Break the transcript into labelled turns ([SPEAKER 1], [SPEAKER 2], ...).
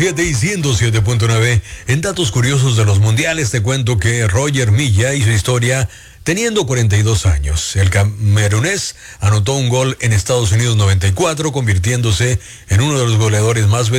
[SPEAKER 1] 7 y 107.9. En datos curiosos de los mundiales te cuento que Roger Milla hizo historia teniendo 42 años. El camerunés anotó un gol en Estados Unidos 94, convirtiéndose en uno de los goleadores más veteranos